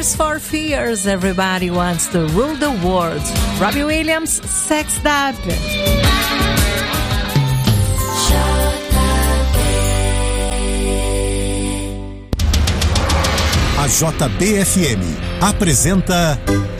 Tears for Fears, Everybody Wants to Rule the World. Robbie Williams, Sexed Up. A JBFM apresenta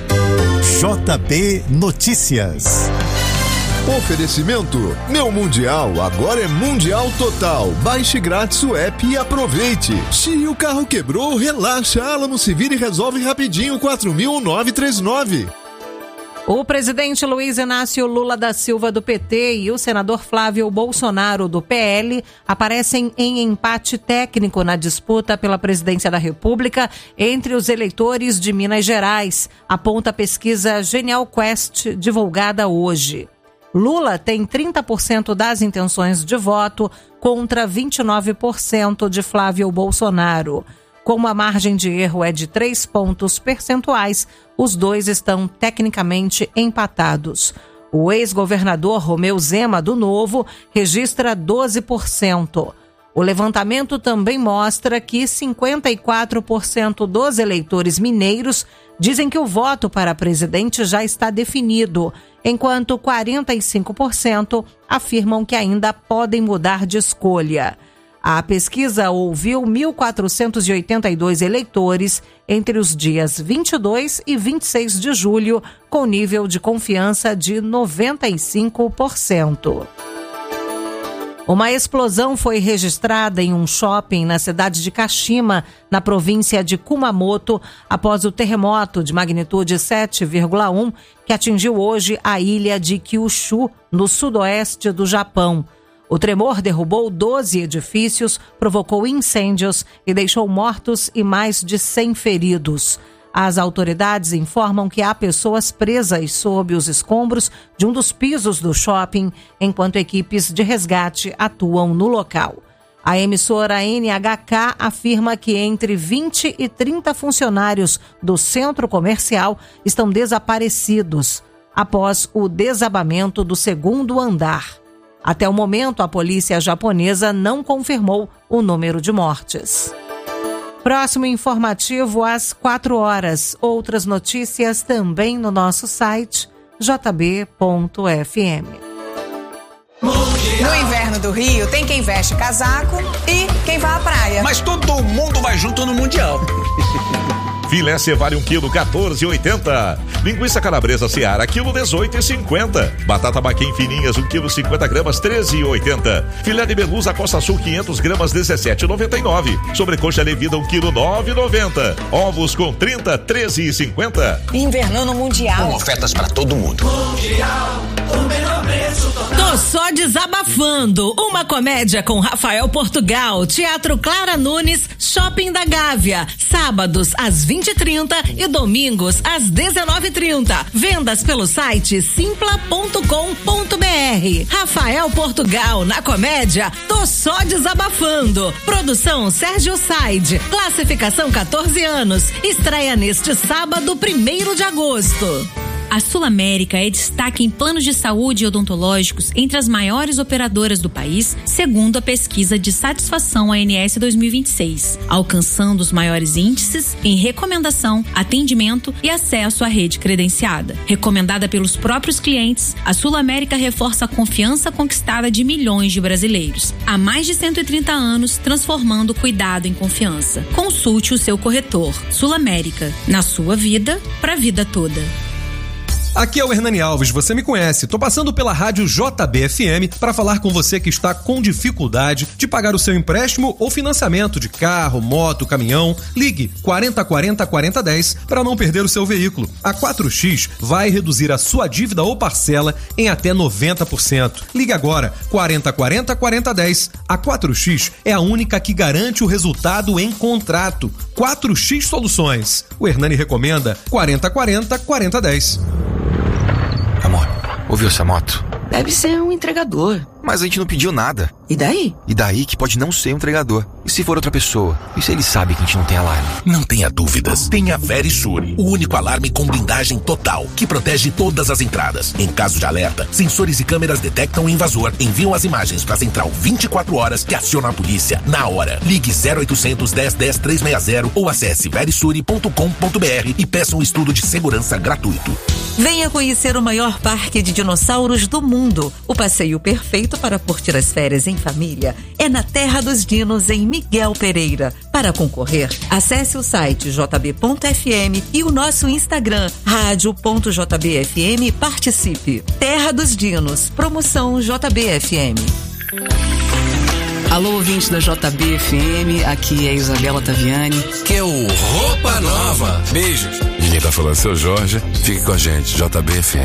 JB Notícias. Oferecimento: Meu Mundial agora é Mundial Total. Baixe grátis o app e aproveite. Se o carro quebrou, relaxa. Alamo se vira e resolve rapidinho. 4.939. O presidente Luiz Inácio Lula da Silva, do PT, e o senador Flávio Bolsonaro, do PL, aparecem em empate técnico na disputa pela presidência da República entre os eleitores de Minas Gerais, aponta a pesquisa Genial Quest, divulgada hoje. Lula tem 30% das intenções de voto contra 29% de Flávio Bolsonaro. Como a margem de erro é de 3 pontos percentuais, os dois estão tecnicamente empatados. O ex-governador Romeu Zema, do Novo, registra 12%. O levantamento também mostra que 54% dos eleitores mineiros dizem que o voto para presidente já está definido, enquanto 45% afirmam que ainda podem mudar de escolha. A pesquisa ouviu 1.482 eleitores entre os dias 22 e 26 de julho, com nível de confiança de 95%. Uma explosão foi registrada em um shopping na cidade de Kashima, na província de Kumamoto, após o terremoto de magnitude 7,1 que atingiu hoje a ilha de Kyushu, no sudoeste do Japão. O tremor derrubou 12 edifícios, provocou incêndios e deixou mortos e mais de 100 feridos. As autoridades informam que há pessoas presas sob os escombros de um dos pisos do shopping, enquanto equipes de resgate atuam no local. A emissora NHK afirma que entre 20 e 30 funcionários do centro comercial estão desaparecidos após o desabamento do segundo andar. Até o momento, a polícia japonesa não confirmou o número de mortes. Próximo informativo às 4 horas. Outras notícias também no nosso site jb.fm. No inverno do Rio, tem quem veste casaco e quem vai à praia. Mas todo mundo vai junto no Mundial. Filé Cevalho 1 kg, 14,80. Linguiça calabresa Seara, quilo 18,50. Batata baquim fininhas, 1 kg, 50 gramas, 13,80. Filé de belusa Costa Sul, 500 gramas, 17,99. Sobrecoxa levida, 1 kg, 9,90. Ovos com 30, 13,50. Invernão no Mundial. Com ofertas para todo mundo. Mundial, o menor preço total. Tô só desabafando. Uma comédia com Rafael Portugal, Teatro Clara Nunes, Shopping da Gávea. Sábados às 20h30 e domingos às 19h30. Vendas pelo site simpla.com.br. Rafael Portugal na comédia Tô Só Desabafando. Produção Sérgio Said. Classificação 14 anos. Estreia neste sábado, 1º de agosto. A Sul América é destaque em planos de saúde e odontológicos entre as maiores operadoras do país, segundo a pesquisa de satisfação ANS 2026, alcançando os maiores índices em recomendação, atendimento e acesso à rede credenciada. Recomendada pelos próprios clientes, a Sul América reforça a confiança conquistada de milhões de brasileiros. Há mais de 130 anos, transformando o cuidado em confiança. Consulte o seu corretor. Sul América, na sua vida, pra vida toda. Aqui é o Hernani Alves, você me conhece. Tô passando pela rádio JBFM para falar com você que está com dificuldade de pagar o seu empréstimo ou financiamento de carro, moto, caminhão. Ligue 4040-4010 para não perder o seu veículo. A 4X vai reduzir a sua dívida ou parcela em até 90%. Ligue agora 4040-4010. A 4X é a única que garante o resultado em contrato. 4X Soluções. O Hernani recomenda 4040-4010. Amor, ouviu essa moto? Deve ser um entregador. Mas a gente não pediu nada. E daí? E daí que pode não ser um entregador. E se for outra pessoa? E se ele sabe que a gente não tem alarme? Não tenha dúvidas. Tenha Verisure, o único alarme com blindagem total, que protege todas as entradas. Em caso de alerta, sensores e câmeras detectam o invasor, enviam as imagens para a central 24 horas que aciona a polícia na hora. Ligue 0800 10 10 360 ou acesse verisure.com.br e peça um estudo de segurança gratuito. Venha conhecer o maior parque de dinossauros do mundo. O passeio perfeito para curtir as férias em família é na Terra dos Dinos, em Miguel Pereira. Para concorrer, acesse o site jb.fm e o nosso Instagram, radio.jbfm, e participe. Terra dos Dinos, promoção JBFM. Alô, ouvintes da JBFM, aqui é Isabela Taviani. Que é o Roupa Nova. Beijos. E quem tá falando é o seu Jorge. Fique com a gente, JBFM.